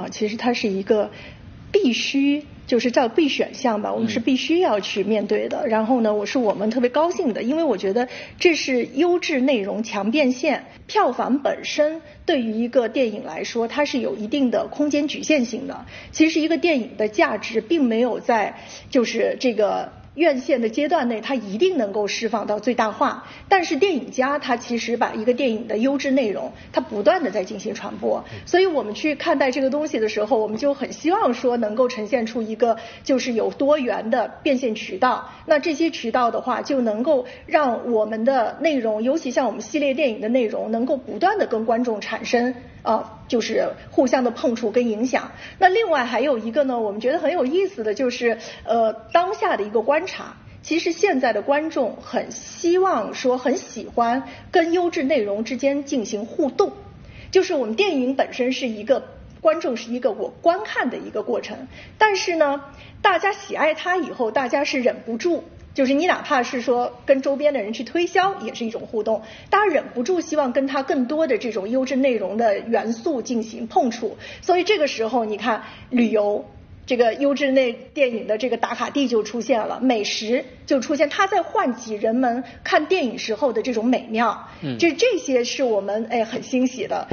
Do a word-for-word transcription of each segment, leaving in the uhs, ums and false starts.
啊，其实它是一个必须。就是叫必选项吧，我们是必须要去面对的。然后呢，我是我们特别高兴的，因为我觉得这是优质内容强变现。票房本身对于一个电影来说，它是有一定的空间局限性的。其实一个电影的价值并没有在就是这个院线的阶段内，它一定能够释放到最大化。但是电影家他其实把一个电影的优质内容，它不断的在进行传播。所以我们去看待这个东西的时候，我们就很希望说能够呈现出一个就是有多元的变现渠道。那这些渠道的话，就能够让我们的内容，尤其像我们系列电影的内容，能够不断的跟观众产生呃，就是互相的碰触跟影响。那另外还有一个呢，我们觉得很有意思的就是，呃，当下的一个观察，其实现在的观众很希望说，很喜欢跟优质内容之间进行互动。就是我们电影本身是一个观众是一个我观看的一个过程，但是呢，大家喜爱它以后，大家是忍不住。就是你哪怕是说跟周边的人去推销，也是一种互动，大家忍不住希望跟他更多的这种优质内容的元素进行碰触。所以这个时候你看旅游这个优质内电影的这个打卡地就出现了，美食就出现，它在唤起人们看电影时候的这种美妙。嗯，这这些是我们哎很欣喜的。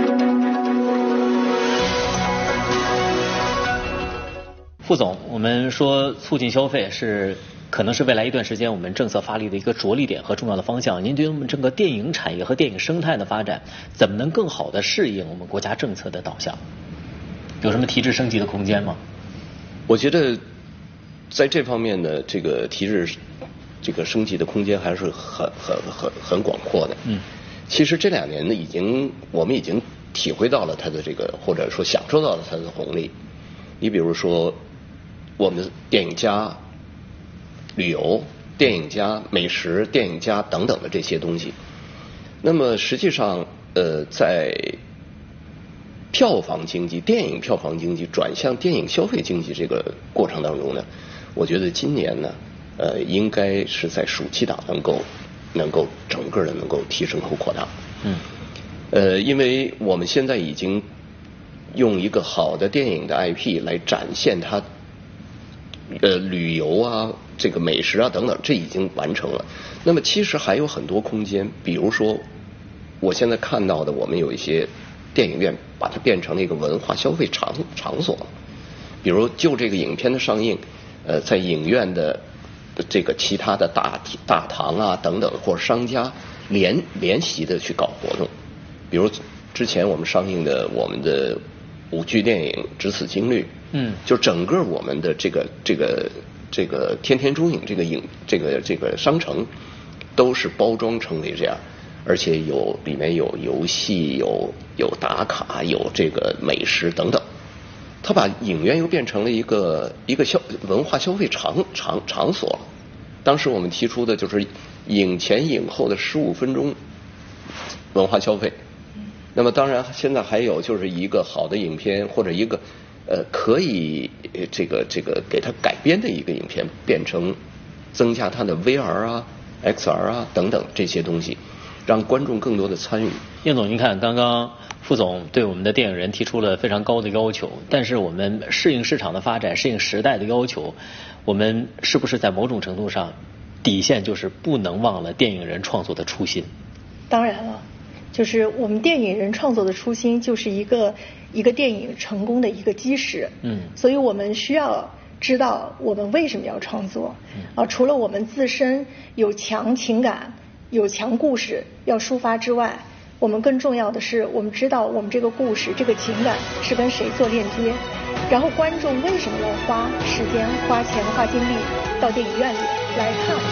副总，我们说促进消费是可能是未来一段时间我们政策发力的一个着力点和重要的方向。您觉得我们整个电影产业和电影生态的发展，怎么能更好的适应我们国家政策的导向？有什么提质升级的空间吗？ 我觉得在这方面的这个提质这个升级的空间还是很很很很广阔的。嗯，其实这两年呢，已经我们已经体会到了它的这个，或者说享受到了它的红利。你比如说，我们的电影家。旅游、电影家、美食、电影家等等的这些东西，那么实际上，呃，在票房经济、电影票房经济转向电影消费经济这个过程当中呢，我觉得今年呢，呃，应该是在暑期档能够能够整个的能够提升和扩大。嗯。呃，因为我们现在已经用一个好的电影的 I P 来展现它，呃，旅游啊。这个美食啊等等，这已经完成了。那么其实还有很多空间，比如说，我现在看到的，我们有一些电影院把它变成了一个文化消费场场所。比如就这个影片的上映，呃，在影院的这个其他的大大堂啊等等，或者商家联联席的去搞活动。比如之前我们上映的我们的舞剧电影《只此经律》，嗯，就整个我们的这个这个。这个天天中影这个影这个这个商城都是包装成为这样，而且有里面有游戏，有有打卡，有这个美食等等。他把影院又变成了一个一个消文化消费场场场所。当时我们提出的就是影前影后的十五分钟文化消费。那么当然现在还有就是一个好的影片或者一个。呃，可以这个这个给它改编的一个影片，变成增加它的 V R 啊、X R 啊等等这些东西，让观众更多的参与。 应总，您看，刚刚副总对我们的电影人提出了非常高的要求，但是我们适应市场的发展、适应时代的要求，我们是不是在某种程度上底线就是不能忘了电影人创作的初心？ 当然了。就是我们电影人创作的初心，就是一个一个电影成功的一个基石。嗯，所以我们需要知道我们为什么要创作。啊，除了我们自身有强情感、有强故事要抒发之外，我们更重要的是，我们知道我们这个故事、这个情感是跟谁做链接，然后观众为什么要花时间、花钱、花精力到电影院里来看。